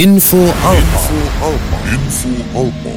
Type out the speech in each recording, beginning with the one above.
Info Alpa. Info Alpa.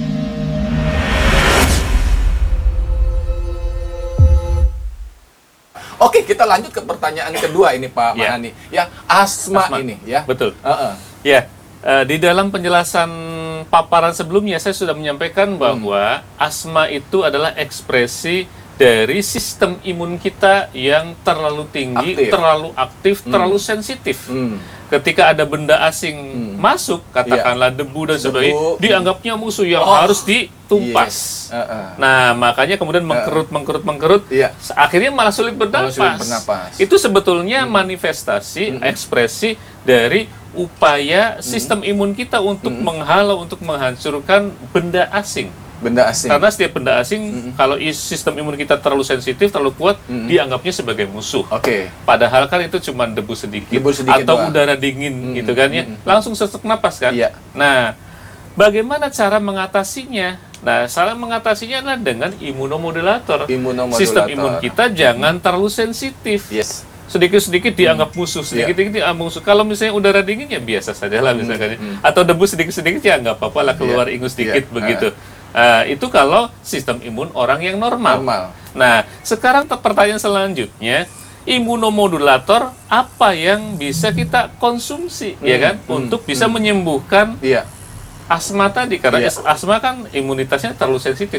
Oke, kita lanjut ke pertanyaan kedua ini Pak Mahani. Ya, asma ini ya. Betul. Ya, di dalam penjelasan paparan sebelumnya saya sudah menyampaikan bahwa asma itu adalah ekspresi dari sistem imun kita yang terlalu tinggi, terlalu aktif, terlalu sensitif. Ketika ada benda asing masuk, katakanlah debu dan sebagainya, dianggapnya musuh yang harus ditumpas. Nah, makanya kemudian mengkerut, akhirnya malah sulit bernapas. Itu sebetulnya manifestasi, ekspresi dari upaya sistem imun kita untuk menghalau, untuk menghancurkan benda asing. Karena setiap benda asing, kalau sistem imun kita terlalu sensitif, terlalu kuat, dianggapnya sebagai musuh. Padahal kan itu cuma debu sedikit atau udara dingin gitu kan ya, langsung sesak napas kan. Nah, bagaimana cara mengatasinya? Nah, cara mengatasinya adalah dengan imunomodulator. Sistem imun kita jangan terlalu sensitif. Sedikit-sedikit dianggap musuh, sedikit-sedikit dianggap musuh. Kalau misalnya udara dingin ya biasa saja lah misalkan. Atau debu sedikit-sedikit ya nggak apa-apa lah, keluar ingus sedikit begitu. Itu kalau sistem imun orang yang normal. Nah, sekarang pertanyaan selanjutnya, imunomodulator apa yang bisa kita konsumsi, ya kan, untuk bisa menyembuhkan asma tadi, karena asma kan imunitasnya terlalu sensitif.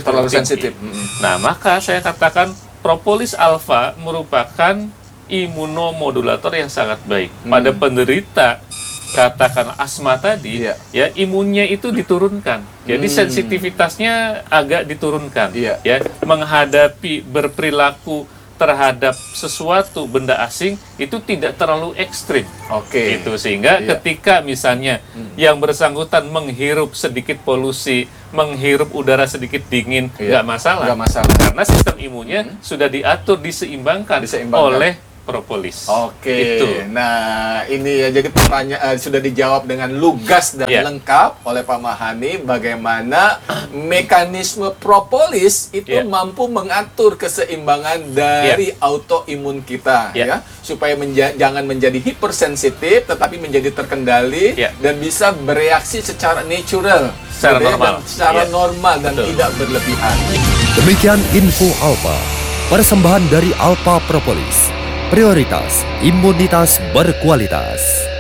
Nah, maka saya katakan propolis alfa merupakan imunomodulator yang sangat baik pada penderita katakan asma tadi, ya imunnya itu diturunkan, jadi sensitivitasnya agak diturunkan, ya menghadapi berperilaku terhadap sesuatu benda asing itu tidak terlalu ekstrim, itu sehingga ketika misalnya yang bersangkutan menghirup sedikit polusi, menghirup udara sedikit dingin, nggak masalah, karena sistem imunnya sudah diatur, diseimbangkan oleh propolis. Itu. Nah ini ya, jadi pertanyaan sudah dijawab dengan lugas dan lengkap oleh Pak Mahani, bagaimana mekanisme propolis itu mampu mengatur keseimbangan dari autoimun kita, ya, supaya jangan menjadi hipersensitif, tetapi menjadi terkendali dan bisa bereaksi secara natural, secara normal dan tidak berlebihan. Demikian Info Alpa, persembahan dari Alpa Propolis. Prioritas imunitas berkualitas.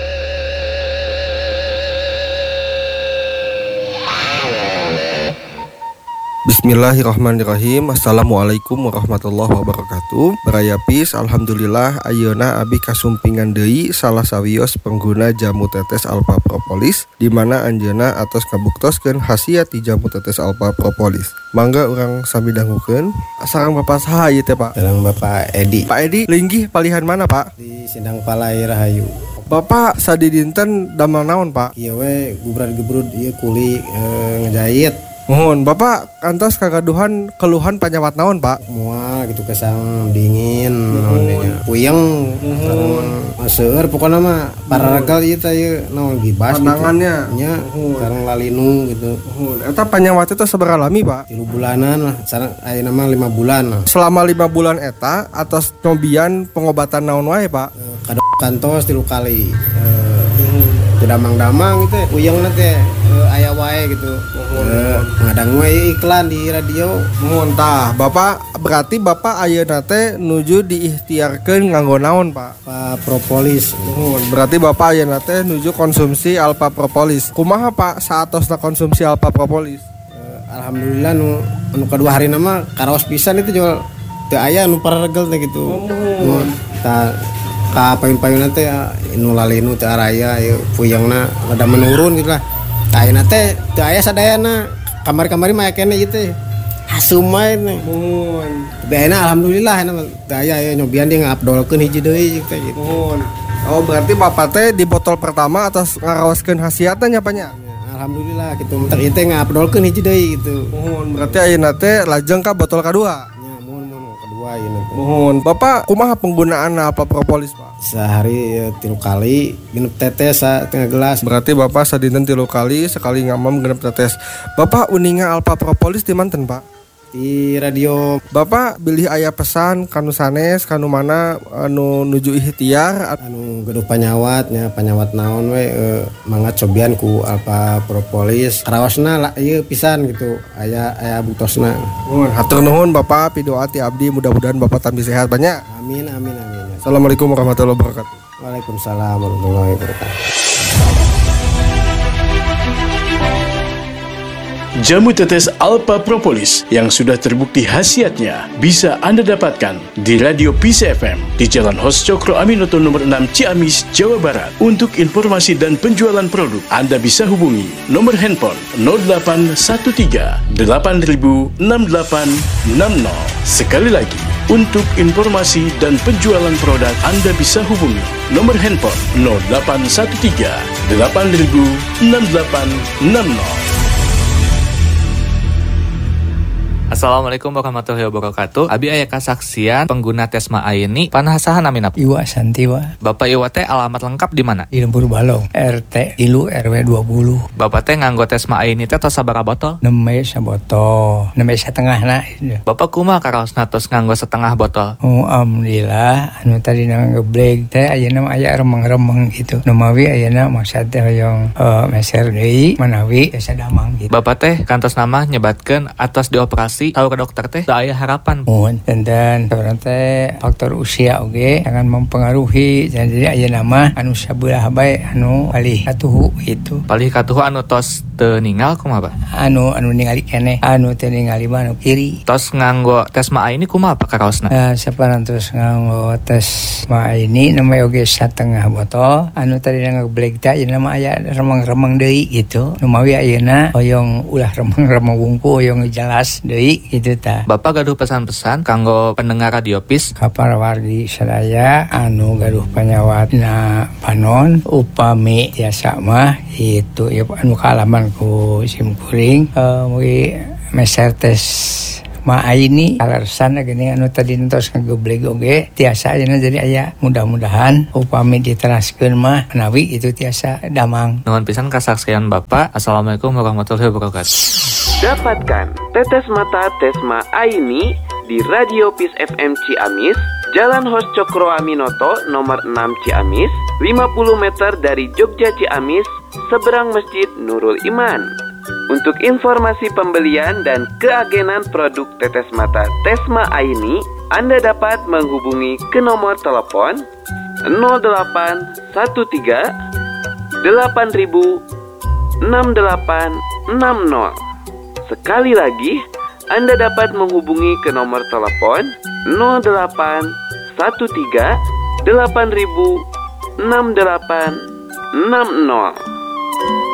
Bismillahirrahmanirrahim. Assalamualaikum warahmatullahi wabarakatuh. Baraya Pis, alhamdulillah ayeuna abi kasumpingan deui salah sawios pengguna jamu tetes Alpa Propolis, di mana anjeuna atos kabuktoskeun khasiat di jamu tetes Alpa Propolis. Mangga urang sami dangukeun. Sareng Bapak saha ieu teh, Pak? Sareng Bapak Edi. Pak Edi, linggih palihan mana, Pak? Di Sindang Palai Rahayu. Bapak sadi dinten damel naon, Pak? Ieu we gubrad-gebrud ieu kuli ngejahit. Mohon Bapak kantos kagaduhan keluhan penyawat naon, Pak? Mual gitu kesang dingin naon puyeng maseur pokona mah pararegal ieu teh naon gibas pandangannya nya sareng lalinu gitu. Eta penyawat itu sabaraha lami, Pak? 3 bulanan lah, sareng ayeuna mah 5 bulan lah. Selama 5 bulan eta atas nyobian pengobatan naon wae, Pak? Kantos 3 kali. Damang-damang gitu ya, puyeng teh aya wae gitu. Ngadang wae iklan di radio. Muntah, Bapak berarti Bapak ayeuna teh nuju diikhtiarkeun nganggo naon, Pak? Propolis. Berarti Bapak ayeuna teh nuju konsumsi Alpa Propolis. Kumaha, Pak, saatosna konsumsi Alpa Propolis? Alhamdulillah nu kedua hari nama karaos pisan itu jual teu aya nu pararegel teh gitu. Ka payun-payunna teh nu lalinu teh araya ieu puyengna rada menurun gitu lah. Ayeuna teh teu aya sadayana. Kamari-kamari mah kene ieu teh hasum wae teh. Ayeuna alhamdulillah teu aya nyobian dia ngabdolkeun hiji deui teh gitu. Oh, berarti Bapak teh di botol pertama atas ngaraoskeun khasiatna nya, Pak nya? Alhamdulillah gitu. Mentek ieu teh ngabdolkeun hiji deui gitu. Berarti ayeuna teh lajeng ka botol kedua. Mohon Bapak kumaha penggunaan Alpa Propolis, Pak? Sehari 3 kali minum tetes setengah gelas. Berarti Bapak sadinten 3 kali, sekali ngamam genep tetes. Bapak uninga Alpa Propolis di manten, Pak? di radio. Bapak bilih aya pesan kanu sanes kanu mana anu nuju ikhtiar Anu gaduh panyawatnya panyawat naon we mangga cobian ku Alpa Propolis karaosna lah ieu pisan gitu aya butosna. Hatur nuhun Bapak pidoa ti abdi mudah-mudahan Bapak tambah sehat banyak. Amin. Assalamualaikum warahmatullahi wabarakatuh. Waalaikumsalam warahmatullahi wabarakatuh. Jamu tetes Alpa Propolis yang sudah terbukti khasiatnya bisa Anda dapatkan di Radio Peace FM di Jalan Hos Cokro Aminoto nomor 6 Ciamis, Jawa Barat. Untuk informasi dan penjualan produk, Anda bisa hubungi nomor handphone 0813 8000 6860. Sekali lagi, untuk informasi dan penjualan produk, Anda bisa hubungi nomor handphone 0813 8000 6860. Assalamualaikum warahmatullahi wabarakatuh. Abi aya kasaksian pengguna Tesma Aini panasahan amin apa? Iwa Santiwa. Bapak Iwa teh alamat lengkap di mana? Di Lembur Balong, RT Ilu RW 20. Bapak teh nganggo Tesma Aini teh tos sabaraha botol? 6 sabotol, 6 setengahna. Bapak kumaha karaosna tos nganggo setengah botol? Oh, alhamdulillah anu tadi ngebleg teh ayeuna aya remeng-remeng gitu. Nu mawi ayeuna maksud teh hoyong meser deui manawi biasa damang gitu. Bapak teh kantos nama nyebatkeun atos dioperasi tahu ke dokter teh da aya harapan. Dan seorang teh faktor usia oge jangan mempengaruhi. Jadi ayeuna mah anu sabelah bae anu palih katuhu gitu. Palih katuhu anu tos teu ninggal kumaha, Pak? Anu ningali keneh, anu teu ningali mah anu kiri. Tos nganggo Tesma Aini kumaha Pak karaosna? Saparantos nganggo Tesma Aini namanya oge setengah botol. Anu tadi ngebleg teh ayeuna mah aya remeng-remeng deui gitu. Nu mawi ayeuna hoyong ulah remeng-remeng wungku hoyong jelas deui gitu ta. Bapak gaduh pesan-pesan kanggo pendengar Radio Peace Kaparawardi sadaya anu gaduh panyawatna panon upami tiasa mah itu ya anu kaalaman ku simkuring mugi meser tes ma Aini alarsan gini anu tadi entos ngagebleg oge tiasa ayeuna jadi aya mudah-mudahan upami diteraskeun mah menawi itu tiasa damang. Nuhun pisan kasaksian Bapak. Assalamualaikum warahmatullahi wabarakatuh. Dapatkan tetes mata Tesma Aini di Radio Peace FM Ciamis, Jalan Hos Cokro Aminoto nomor 6 Ciamis, 50 meter dari Jogja Ciamis, seberang Masjid Nurul Iman. Untuk informasi pembelian dan keagenan produk tetes mata Tesma Aini, Anda dapat menghubungi ke nomor telepon 0813 8000 6860. Sekali lagi, Anda dapat menghubungi ke nomor telepon 0813 8000 6860.